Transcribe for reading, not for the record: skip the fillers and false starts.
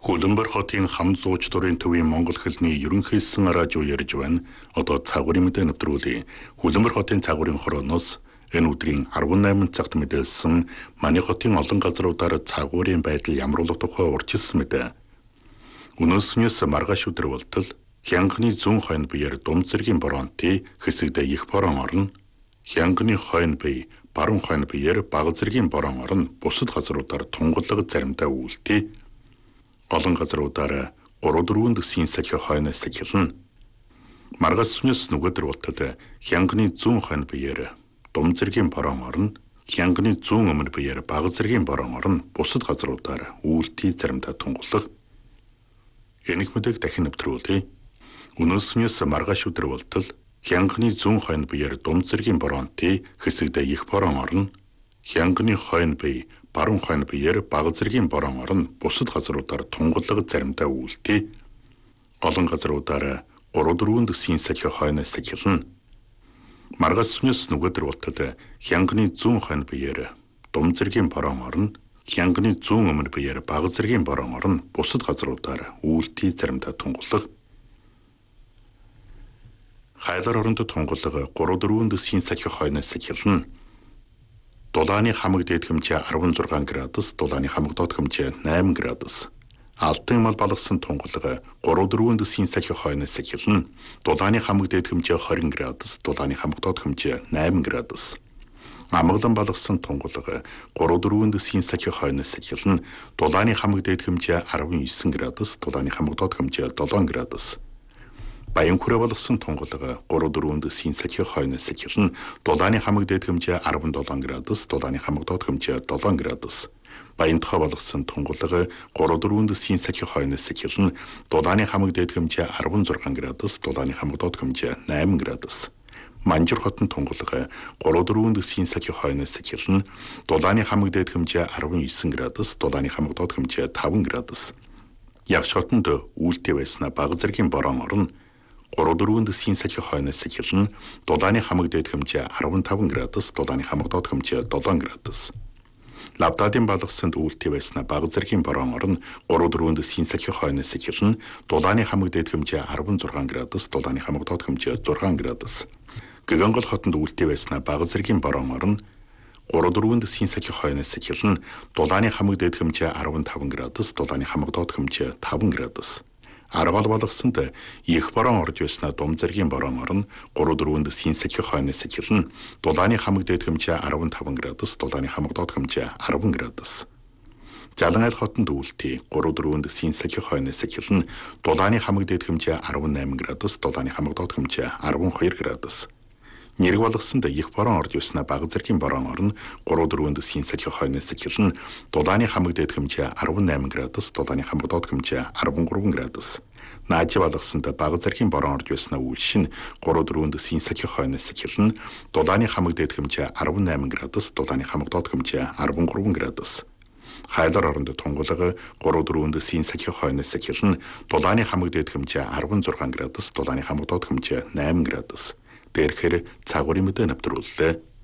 Хөлбөмбөр хотын хам зууч дурын төвийн Монгол хэлний ерөнхийсэн радио ярьж байна. Одоо цагуурын мэдээ нэвтрүүлье. Хөлбөмбөр хотын цагуурын хорооноос энэ өдрийн 18 цагт мэдээлсэн манай хотын олон газруудаар цагуурын байдал ямар болох тухай урьдчилсан мэдээ. Өнөөснөөс маргааш өдөр болтол Хянганы зүүн хойно биеэр Дум зэргийн боронти хэсэгдээ их борон орно. Хянганы хойно бие баруун хойно биеэр Бага зэргийн борон орно. Бусад газруудаар тунгалаг заримдаа үүлтий. Олон газруудаар 3-4 дэх сахи хойноос эхэлнэ. Маргааш сүнэс нүгэдэр болтол Хянганы зүүн хойно биеэр Дум зэргийн борон орно. Хянганы зүүн өмнө биеэр Бага зэргийн борон орно. Бусад газруудаар үүлтий заримдаа тунгалаг. Энийг мэдэг дахин нэвтрүүлье. Өнөөснөөс маргааш өдөр болтол Хянганы зүүн хойно биеэр Дум зэргийн боронти хэсэгдээ их борон орно. Хянганы хойно бие баруун хойно биеэр Бага зэргийн борон орно. Бусад газруудаар тунгалаг заримдаа үүлтий. Олон газруудаар 3-4 дэх сахи хойноос эхэлнэ. Маргааш сүнэс нүгэдэр болтол Хянганы зүүн хойно биеэр Дум зэргийн борон орно. Хянганы зүүн өмнө биеэр Бага зэргийн борон орно. Бусад газруудаар үүлтий заримдаа тунгалаг. Хайлар оронд тунгалаг 3-4 дэх сахи хойноос эхэлнэ. Дулааны хамаг дээд хэмжээ 16 градус, дулааны хамаг доод хэмжээ 8 градус. Алтан мал балгасан тунгалаг 3-4 дэх сахи хойноос эхэлнэ. Дулааны хамаг дээд хэмжээ 20 градус, дулааны хамаг доод хэмжээ 8 градус. Амгалан балгасан тунгалаг 3-4 дэх сахи хойноос эхэлнэ. Дулааны хамаг дээд хэмжээ 19 градус, дулааны хамаг доод хэмжээ 7 градус. Баян хүрээ болгосон тунгалаг 3-4 дэх сахи хойноос эхэлнэ. Дулааны хамаг дээд хэмжээ 17 градус, дулааны хамаг доод хэмжээ 7 градус. Баян тухай болгосон тунгалаг 3-4 дэх сахи хойноос эхэлнэ. Дулааны хамаг дээд хэмжээ 16 градус, дулааны хамаг доод хэмжээ 8 градус. Манжир хотын тунгалаг 3-4 дэх сахи хойноос эхэлнэ. Дулааны хамаг дээд хэмжээ 19 градус, дулааны хамаг доод хэмжээ 5 градус. Ягш хотонд үүлтий байснаа Бага зэргийн борон орно. 3-4 дэх сахи хойноос эхэлнэ. Дулааны хамаг дээд хэмжээ 15 градус, дулааны хамаг доод хэмжээ 7 градус. Лавдадын балгасанд үүлтий байснаа Бага зэргийн борон орно. 3-4 дэх сахи хойноос эхэлнэ. Дулааны хамаг дээд хэмжээ 16 градус, дулааны хамаг доод хэмжээ 6 градус. Гэгонгол хотонд үүлтий байснаа Бага зэргийн борон орно. 3-4 дэх сахи хойноос эхэлнэ. Дулааны хамаг дээд хэмжээ 15 градус, дулааны хамаг доод хэмжээ 5 градус. Аргал болгосонд их борон орж байснаа Дум зэргийн борон орно. 3-4 дэх сахи хойноос эхэлнэ. Дулааны хамаг дээд хэмжээ 15 градус, дулааны хамаг доод хэмжээ 10 градус. Жалан айл хотонд үүлтий 3-4 дэх сахи хойноос эхэлнэ. Дулааны хамаг дээд хэмжээ 18 градус, дулааны хамаг доод хэмжээ 12 градус. Нэрэг болгосонд их борон орж байснаа Бага зэргийн борон орно. 3-4 дэх сахи хойноос эхэлнэ. Дулааны хамаг дээд хэмжээ 18 градус, дулааны хамаг доод хэмжээ 13 градус. Наажи болгосонд Бага зэргийн борон орж байснаа үйлшин 3-4 дэх сахи хойноос эхэлнэ. Дулааны хамаг дээд хэмжээ 18 градус, дулааны хамаг доод хэмжээ 13 градус. Хайлар оронд тунгалаг 3-4 дэх сахи хойноос эхэлнэ. Дулааны хамаг дээд хэмжээ 16 градус, дулааны хамаг доод хэмжээ 8 градус. Дээрхээр цагуурын мэдээ нэвтрүүллээ.